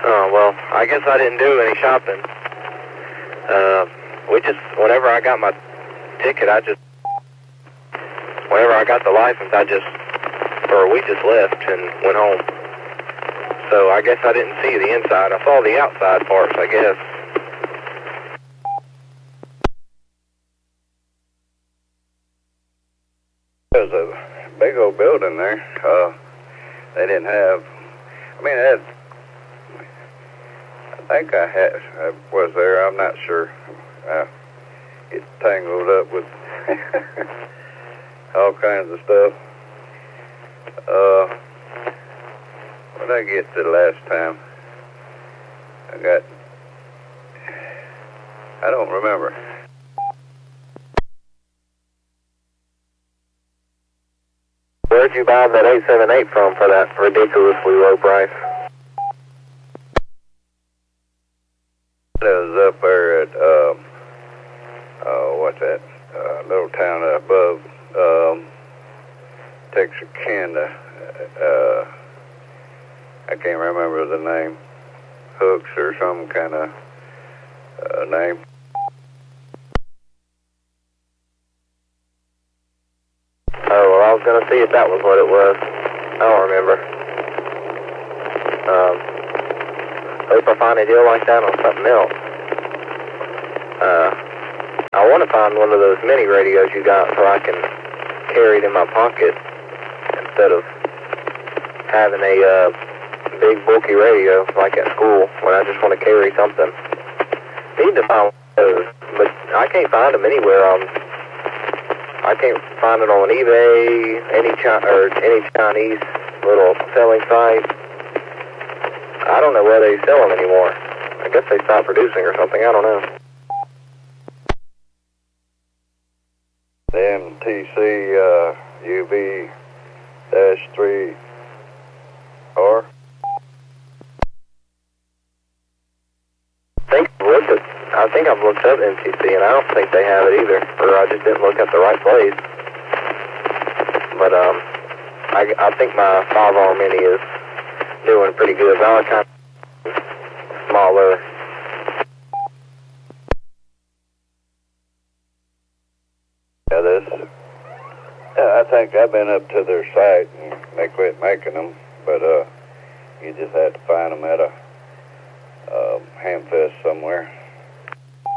Oh, well, I guess I didn't do any shopping. Whenever I got my ticket, whenever I got the license, we just left and went home. So I guess I didn't see the inside. I saw the outside parts, I guess. There's a big old building there. They didn't have, I think I was there, I'm not sure. Get tangled up with all kinds of stuff. What did I get to the last time? I don't remember. Where'd you buy that 878 from for that ridiculously low price? It was up there at, what's that, little town above, Texarkana. I can't remember the name. Hooks or some kind of name. Oh, well, I was going to see if that was what it was. I don't remember. Hope I find a deal like that on something else. I want to find one of those mini radios you got so I can carry it in my pocket instead of having a big bulky radio like at school when I just want to carry something. Need to find one of those, but I can't find them anywhere I can't find it on eBay, any Chinese little selling site. I don't know where they sell them anymore. I guess they stopped producing or something. I don't know. The MTC UV-3R. I think I've looked up MTC and I don't think they have it either, or I just didn't look at the right place. But I think my 5R Mini is doing pretty good. I was kind of smaller. I think I've been up to their site and they quit making them, but you just have to find them at a ham fest somewhere.